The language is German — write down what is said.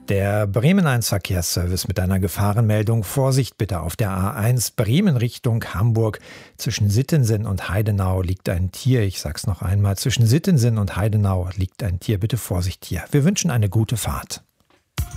Der Bremen 1 Verkehrsservice mit einer Gefahrenmeldung. Vorsicht bitte auf der A1 Bremen Richtung Hamburg. Zwischen Sittensen und Heidenau liegt ein Tier. Ich sag's noch einmal. Zwischen Sittensen und Heidenau liegt ein Tier. Bitte Vorsicht hier. Wir wünschen eine gute Fahrt.